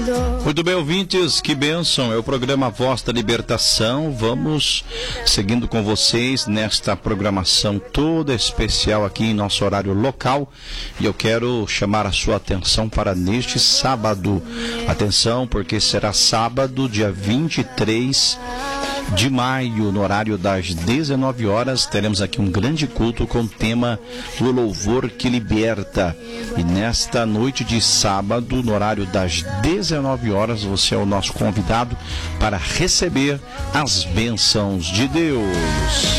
Muito bem, ouvintes, que bênção, é o programa Voz da Libertação. Vamos seguindo com vocês nesta programação toda especial aqui em nosso horário local. E eu quero chamar a sua atenção para neste sábado. Atenção, porque será sábado, dia 23 de maio, no horário das 19 horas, teremos aqui um grande culto com o tema O Louvor que Liberta. E nesta noite de sábado, no horário das 19 horas, você é o nosso convidado para receber as bênçãos de Deus.